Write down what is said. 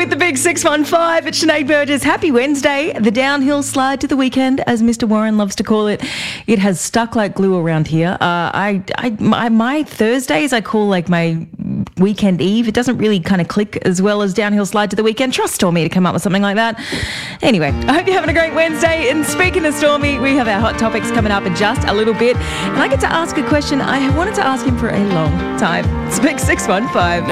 with the big 615 at Sinead Burgess. Happy Wednesday. The downhill slide to the weekend, as Mr. Warren loves to call it. It has stuck like glue around here. My Thursdays I call like my weekend eve. It doesn't really kind of click as well as downhill slide to the weekend. Trust Stormy to come up with something like that. Anyway, I hope you're having a great Wednesday. And speaking of Stormy, we have our hot topics coming up in just a little bit. And I get to ask a question I have wanted to ask him for a long time. It's big 615.